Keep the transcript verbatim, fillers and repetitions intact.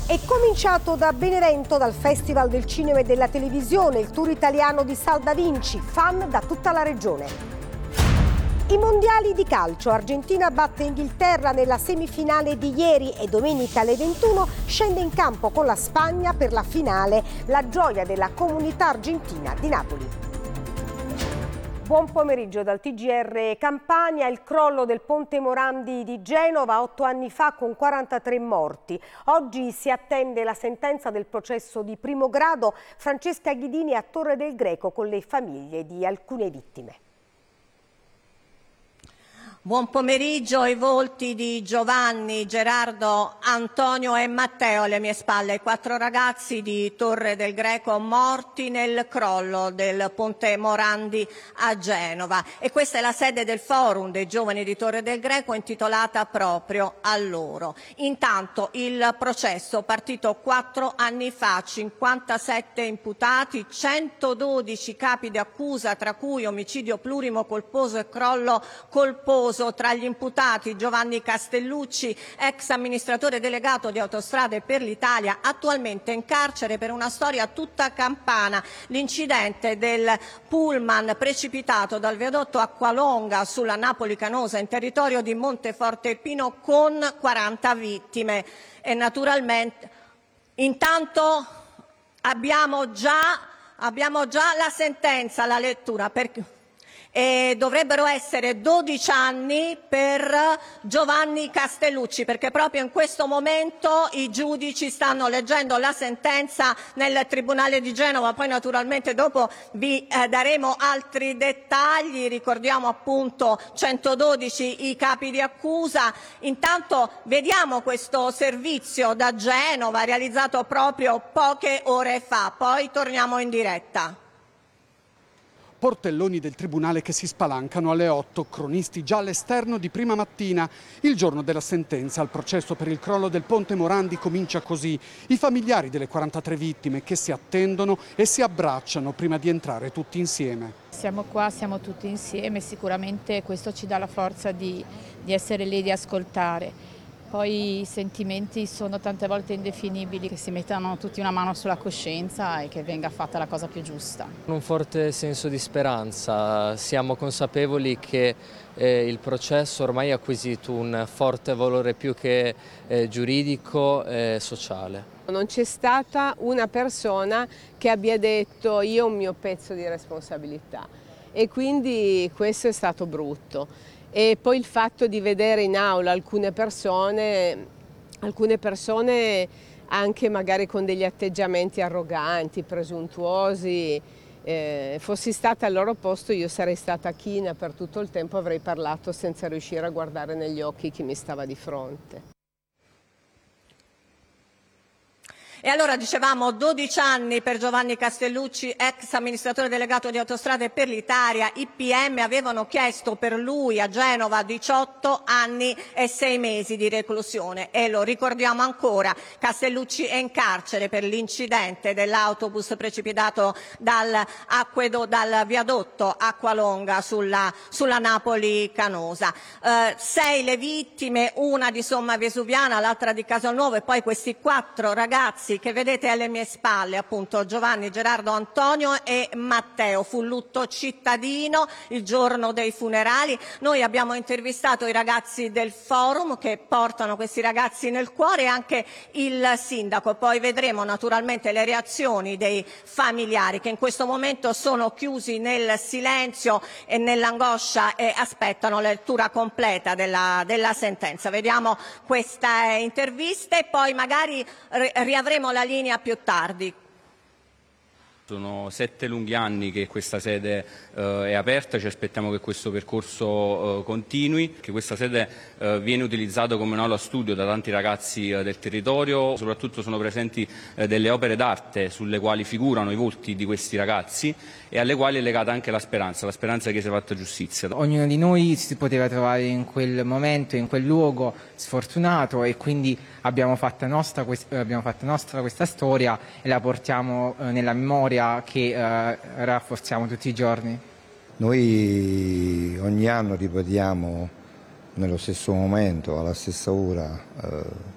È cominciato da Benevento, dal Festival del Cinema e della Televisione, il tour italiano di Sal da Vinci, fan da tutta la regione. I mondiali di calcio, Argentina batte Inghilterra nella semifinale di ieri e domenica alle ventuno scende in campo con la Spagna per la finale, la gioia della comunità argentina di Napoli. Buon pomeriggio dal T G R Campania. Il crollo del ponte Morandi di Genova otto anni fa con quarantatré morti. Oggi si attende la sentenza del processo di primo grado. Francesca Ghidini a Torre del Greco con le famiglie di alcune vittime. Buon pomeriggio. I volti di Giovanni, Gerardo, Antonio e Matteo alle mie spalle, i quattro ragazzi di Torre del Greco morti nel crollo del ponte Morandi a Genova. E questa è la sede del forum dei giovani di Torre del Greco intitolata proprio a loro. Intanto il processo partito quattro anni fa, cinquantasette imputati, centododici capi di accusa, tra cui omicidio plurimo colposo e crollo colposo. Tra gli imputati Giovanni Castellucci, ex amministratore delegato di Autostrade per l'Italia, attualmente in carcere per una storia tutta campana, l'incidente del pullman precipitato dal viadotto Acqualonga sulla Napoli-Canosa in territorio di Monteforte Pino con quaranta vittime. E naturalmente intanto abbiamo già, abbiamo già la sentenza, la lettura. Perché E dovrebbero essere dodici anni per Giovanni Castellucci, perché proprio in questo momento i giudici stanno leggendo la sentenza nel Tribunale di Genova. Poi naturalmente dopo vi eh, daremo altri dettagli. Ricordiamo appunto centododici i capi di accusa. Intanto vediamo questo servizio da Genova realizzato proprio poche ore fa, poi torniamo in diretta. Portelloni del Tribunale che si spalancano alle otto, cronisti già all'esterno di prima mattina. Il giorno della sentenza al processo per il crollo del ponte Morandi comincia così. I familiari delle quarantatré vittime che si attendono e si abbracciano prima di entrare tutti insieme. Siamo qua, siamo tutti insieme, sicuramente questo ci dà la forza di, di essere lì, di ascoltare. Poi i sentimenti sono tante volte indefinibili, che si mettano tutti una mano sulla coscienza e che venga fatta la cosa più giusta. Un forte senso di speranza, siamo consapevoli che eh, il processo ormai ha acquisito un forte valore più che eh, giuridico e sociale. Non c'è stata una persona che abbia detto io ho un mio pezzo di responsabilità e quindi questo è stato brutto. E poi il fatto di vedere in aula alcune persone, alcune persone anche magari con degli atteggiamenti arroganti, presuntuosi, eh, fossi stata al loro posto io sarei stata china per tutto il tempo, avrei parlato senza riuscire a guardare negli occhi chi mi stava di fronte. E allora dicevamo dodici anni per Giovanni Castellucci, ex amministratore delegato di Autostrade per l'Italia. I P M avevano chiesto per lui a Genova diciotto anni e sei mesi di reclusione. E lo ricordiamo ancora, Castellucci è in carcere per l'incidente dell'autobus precipitato dal, acquedo, dal viadotto Acqualonga sulla, sulla Napoli-Canosa. Eh, sei le vittime, una di Somma Vesuviana, l'altra di Casalnuovo e poi questi quattro ragazzi che vedete alle mie spalle, appunto Giovanni, Gerardo, Antonio e Matteo. Fu lutto cittadino il giorno dei funerali. Noi abbiamo intervistato i ragazzi del forum che portano questi ragazzi nel cuore e anche il sindaco. Poi vedremo naturalmente le reazioni dei familiari che in questo momento sono chiusi nel silenzio e nell'angoscia e aspettano la lettura completa della, della sentenza. Vediamo questa intervista e poi magari riavremo la linea più tardi. Sono sette lunghi anni che questa sede eh, è aperta, ci aspettiamo che questo percorso eh, continui, che questa sede eh, viene utilizzata come un'aula studio da tanti ragazzi eh, del territorio, soprattutto sono presenti eh, delle opere d'arte sulle quali figurano i volti di questi ragazzi e alle quali è legata anche la speranza, la speranza che sia fatta giustizia. Ognuno di noi si poteva trovare in quel momento, in quel luogo sfortunato e quindi abbiamo fatto nostra, abbiamo fatto nostra questa storia e la portiamo eh, nella memoria che eh, rafforziamo tutti i giorni. Noi ogni anno ripetiamo nello stesso momento, alla stessa ora, eh,